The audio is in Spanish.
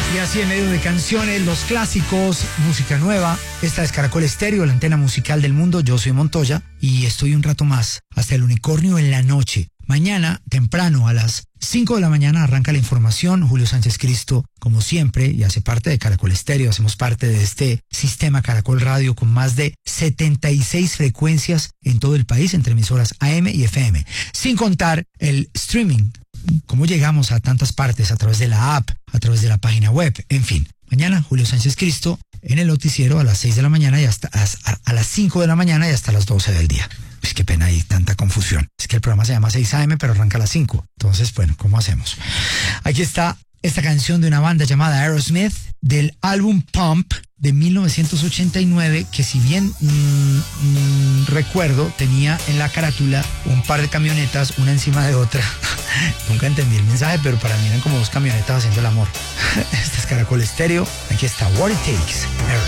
Y así en medio de canciones, los clásicos, música nueva. Esta es Caracol Estéreo, la antena musical del mundo. Yo soy Montoya y estoy un rato más hasta el unicornio en la noche. Mañana, temprano, a las 5 de la mañana, arranca la información. Julio Sánchez Cristo, como siempre, y hace parte de Caracol Estéreo. Hacemos parte de este sistema Caracol Radio con más de 76 frecuencias en todo el país, entre emisoras AM y FM. Sin contar el streaming. Cómo llegamos a tantas partes a través de la app, a través de la página web, en fin. Mañana, Julio Sánchez Cristo en el noticiero a las 6 de la mañana y hasta a las 5 de la mañana y hasta las 12 del día. Pues qué pena, hay tanta confusión. Es que el programa se llama 6 AM, pero arranca a las 5. Entonces, bueno, ¿cómo hacemos? Aquí está esta canción de una banda llamada Aerosmith del álbum Pump de 1989, que si bien recuerdo, tenía en la carátula un par de camionetas, una encima de otra. Nunca entendí el mensaje, pero para mí eran como dos camionetas haciendo el amor. Este es Caracol Estéreo. Aquí está What It Takes, Aerosmith.